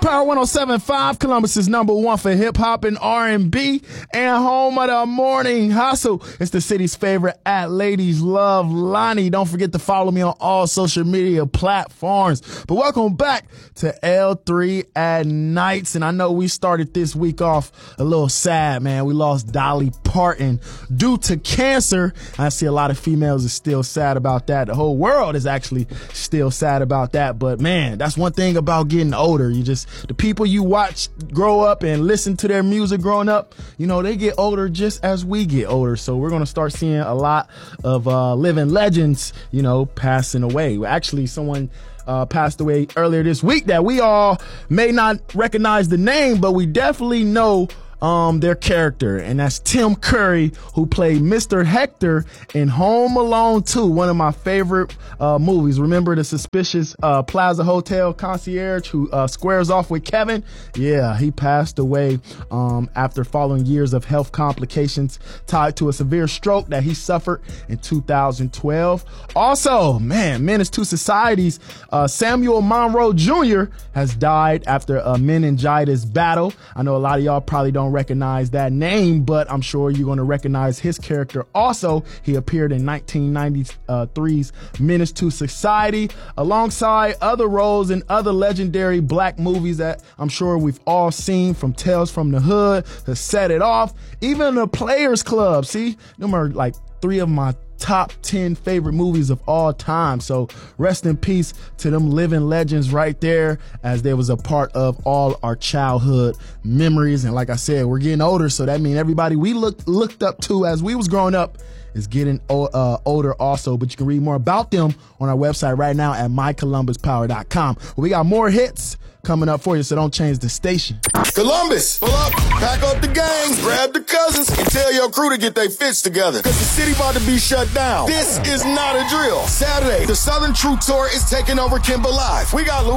Power 107.5, Columbus's #1 for hip-hop and R&B, and home of the morning hustle. It's the city's favorite at Ladies Love Lonnie. Don't forget to follow me on all social media platforms. But welcome back to L3 at Nights. And I know we started this week off a little sad, man. We lost Dolly Parton due to cancer. I see a lot of females are still sad about that. The whole world is actually still sad about that. But man, that's one thing about getting older. The people you watch grow up and listen to their music growing up, you know, they get older just as we get older. So we're going to start seeing a lot of living legends, you know, passing away. Actually, someone passed away earlier this week that we all may not recognize the name, but we definitely know their character, and that's Tim Curry, who played Mr. Hector in Home Alone 2, one of my favorite movies. Remember the suspicious Plaza Hotel concierge who squares off with Kevin? Yeah, he passed away after following years of health complications tied to a severe stroke that he suffered in 2012. Also, man, Menace to Society's Samuel Monroe Jr. has died after a meningitis battle. I know a lot of y'all probably don't recognize that name, but I'm sure you're going to recognize his character also. He appeared in 1993's Menace to Society alongside other roles in other legendary black movies that I'm sure we've all seen, from Tales from the Hood to Set It Off, even The Players Club. See, them are like 3 of my top 10 favorite movies of all time. So rest in peace to them living legends right there, as they was a part of all our childhood memories. And like I said, we're getting older, so that means everybody we looked up to as we was growing up is getting older also. But you can read more about them on our website right now at mycolumbuspower.com. We got more hits coming up for you, so don't change the station. Columbus, pull up, pack up the gangs, grab the cousins, and tell your crew to get their fits together, because the city about to be shut down. This is not a drill. Saturday, the Southern True Tour is taking over Kimber Live. We got